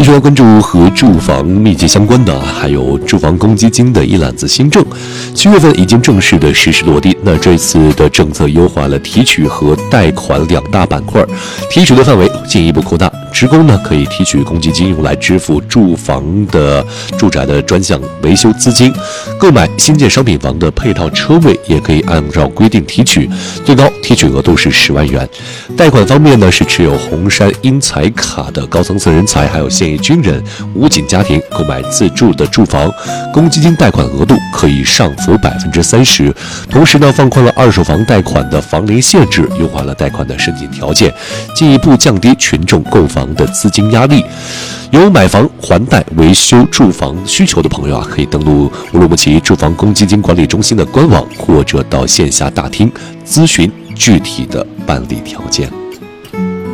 继续来关注和住房密切相关的，还有住房公积金的一揽子新政。7月份已经正式的实施落地。那这次的政策优化了提取和贷款两大板块，提取的范围进一步扩大。职工呢可以提取公积金用来支付住宅的专项维修资金，购买新建商品房的配套车位也可以按照规定提取，最高提取额度是10万元。贷款方面呢是持有红杉英才卡的高层次人才，还有现役军人、武警家庭购买自住的住房，公积金贷款额度可以上浮30%。同时呢放宽了二手房贷款的房龄限制，优化了贷款的申请条件，进一步降低群众购房的资金压力。有买房、还贷、维修住房需求的朋友可以登录乌鲁木齐住房公积金管理中心的官网，或者到线下大厅咨询具体的办理条件。